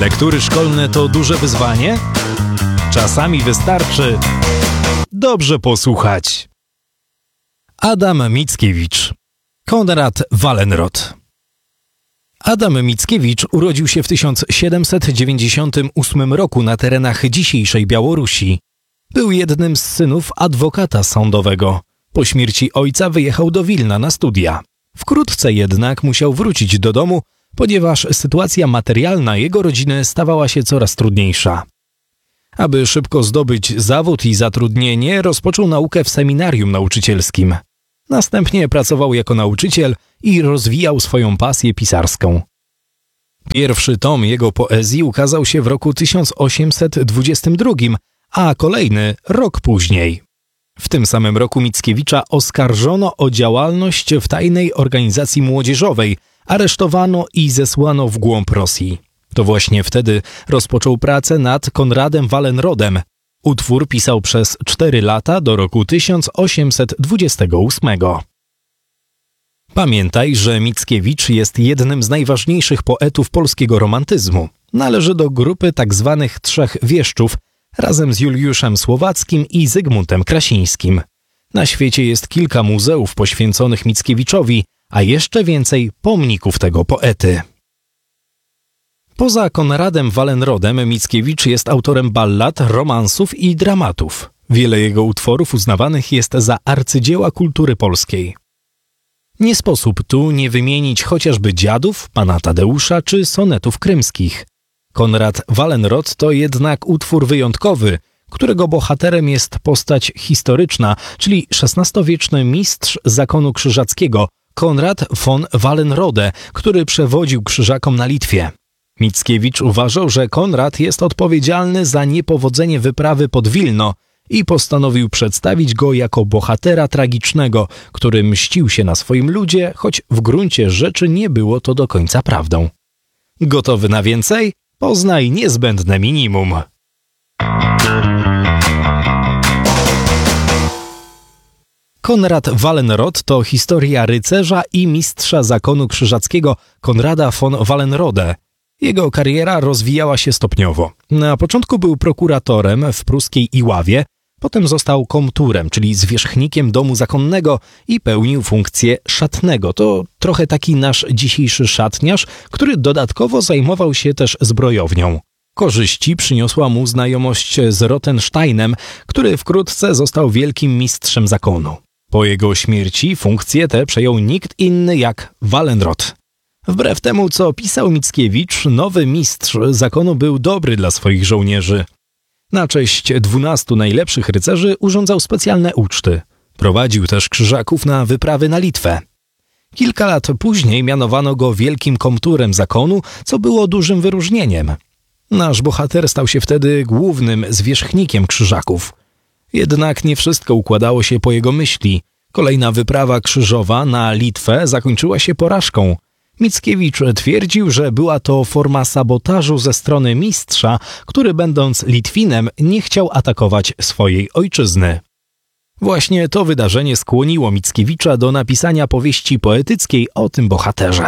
Lektury szkolne to duże wyzwanie? Czasami wystarczy dobrze posłuchać. Adam Mickiewicz. Konrad Wallenrod. Adam Mickiewicz urodził się w 1798 roku na terenach dzisiejszej Białorusi. Był jednym z synów adwokata sądowego. Po śmierci ojca wyjechał do Wilna na studia. Wkrótce jednak musiał wrócić do domu, ponieważ sytuacja materialna jego rodziny stawała się coraz trudniejsza. Aby szybko zdobyć zawód i zatrudnienie, rozpoczął naukę w seminarium nauczycielskim. Następnie pracował jako nauczyciel i rozwijał swoją pasję pisarską. Pierwszy tom jego poezji ukazał się w roku 1822, a kolejny rok później. W tym samym roku Mickiewicza oskarżono o działalność w tajnej organizacji młodzieżowej, aresztowano i zesłano w głąb Rosji. To właśnie wtedy rozpoczął pracę nad Konradem Wallenrodem. Utwór pisał przez 4 lata do roku 1828. Pamiętaj, że Mickiewicz jest jednym z najważniejszych poetów polskiego romantyzmu. Należy do grupy tzw. trzech wieszczów, razem z Juliuszem Słowackim i Zygmuntem Krasińskim. Na świecie jest kilka muzeów poświęconych Mickiewiczowi, a jeszcze więcej pomników tego poety. Poza Konradem Wallenrodem Mickiewicz jest autorem ballad, romansów i dramatów. Wiele jego utworów uznawanych jest za arcydzieła kultury polskiej. Nie sposób tu nie wymienić chociażby Dziadów, Pana Tadeusza czy sonetów krymskich. Konrad Wallenrod to jednak utwór wyjątkowy, którego bohaterem jest postać historyczna, czyli XVI-wieczny mistrz zakonu krzyżackiego, Konrad von Wallenrode, który przewodził krzyżakom na Litwie. Mickiewicz uważał, że Konrad jest odpowiedzialny za niepowodzenie wyprawy pod Wilno i postanowił przedstawić go jako bohatera tragicznego, który mścił się na swoim ludzie, choć w gruncie rzeczy nie było to do końca prawdą. Gotowy na więcej? Poznaj niezbędne minimum. Konrad Wallenrod to historia rycerza i mistrza zakonu krzyżackiego Konrada von Wallenrode. Jego kariera rozwijała się stopniowo. Na początku był prokuratorem w pruskiej Iławie, potem został komturem, czyli zwierzchnikiem domu zakonnego i pełnił funkcję szatnego. To trochę taki nasz dzisiejszy szatniarz, który dodatkowo zajmował się też zbrojownią. Korzyści przyniosła mu znajomość z Rothensteinem, który wkrótce został wielkim mistrzem zakonu. Po jego śmierci funkcję tę przejął nikt inny jak Wallenrod. Wbrew temu, co pisał Mickiewicz, nowy mistrz zakonu był dobry dla swoich żołnierzy. Na cześć 12 najlepszych rycerzy urządzał specjalne uczty. Prowadził też krzyżaków na wyprawy na Litwę. Kilka lat później mianowano go wielkim komturem zakonu, co było dużym wyróżnieniem. Nasz bohater stał się wtedy głównym zwierzchnikiem krzyżaków. Jednak nie wszystko układało się po jego myśli. Kolejna wyprawa krzyżowa na Litwę zakończyła się porażką. Mickiewicz twierdził, że była to forma sabotażu ze strony mistrza, który będąc Litwinem nie chciał atakować swojej ojczyzny. Właśnie to wydarzenie skłoniło Mickiewicza do napisania powieści poetyckiej o tym bohaterze.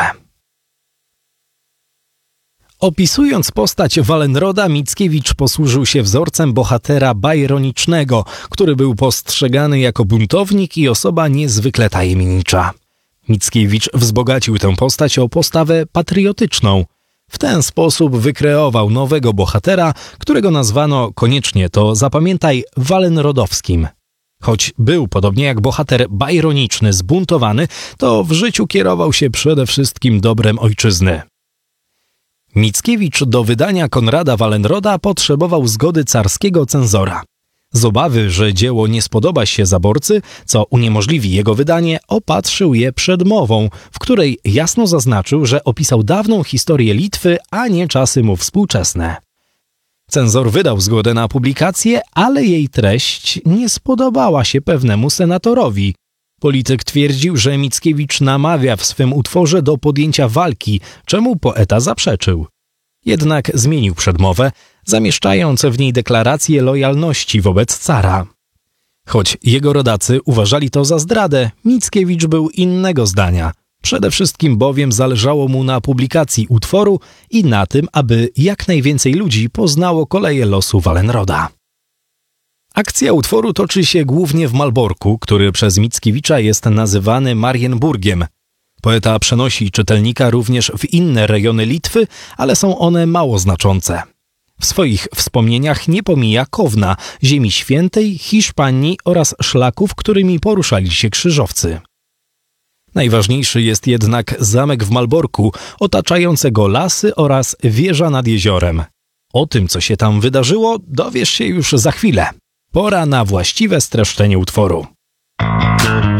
Opisując postać Wallenroda, Mickiewicz posłużył się wzorcem bohatera bajronicznego, który był postrzegany jako buntownik i osoba niezwykle tajemnicza. Mickiewicz wzbogacił tę postać o postawę patriotyczną. W ten sposób wykreował nowego bohatera, którego nazwano, koniecznie to zapamiętaj, Wallenrodowskim. Choć był, podobnie jak bohater bajroniczny, zbuntowany, to w życiu kierował się przede wszystkim dobrem ojczyzny. Mickiewicz do wydania Konrada Wallenroda potrzebował zgody carskiego cenzora. Z obawy, że dzieło nie spodoba się zaborcy, co uniemożliwi jego wydanie, opatrzył je przedmową, w której jasno zaznaczył, że opisał dawną historię Litwy, a nie czasy mu współczesne. Cenzor wydał zgodę na publikację, ale jej treść nie spodobała się pewnemu senatorowi. Polityk twierdził, że Mickiewicz namawia w swym utworze do podjęcia walki, czemu poeta zaprzeczył. Jednak zmienił przedmowę, zamieszczając w niej deklarację lojalności wobec cara. Choć jego rodacy uważali to za zdradę, Mickiewicz był innego zdania. Przede wszystkim bowiem zależało mu na publikacji utworu i na tym, aby jak najwięcej ludzi poznało koleje losu Wallenroda. Akcja utworu toczy się głównie w Malborku, który przez Mickiewicza jest nazywany Marienburgiem. Poeta przenosi czytelnika również w inne rejony Litwy, ale są one mało znaczące. W swoich wspomnieniach nie pomija Kowna, Ziemi Świętej, Hiszpanii oraz szlaków, którymi poruszali się krzyżowcy. Najważniejszy jest jednak zamek w Malborku, otaczające go lasy oraz wieża nad jeziorem. O tym, co się tam wydarzyło, dowiesz się już za chwilę. Pora na właściwe streszczenie utworu.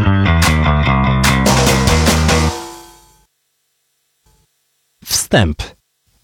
Wstęp.